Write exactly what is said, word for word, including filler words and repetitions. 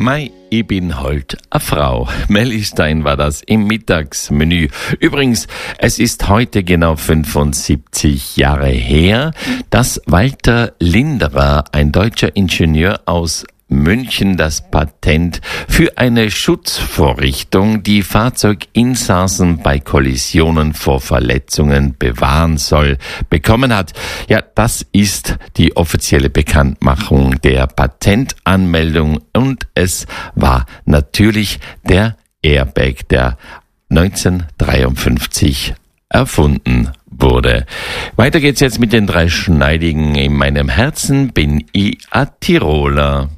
Mei, ich bin halt a Frau. Mellistein war das im Mittagsmenü. Übrigens, es ist heute genau fünfundsiebzig Jahre her, dass Walter Linderer, ein deutscher Ingenieur aus München, das Patent für eine Schutzvorrichtung, die Fahrzeuginsassen bei Kollisionen vor Verletzungen bewahren soll, bekommen hat. Ja, das ist die offizielle Bekanntmachung der Patentanmeldung und es war natürlich der Airbag, der neunzehnhundertdreiundfünfzig erfunden wurde. Weiter geht's jetzt mit den drei Schneidigen. In meinem Herzen bin ich a Tiroler.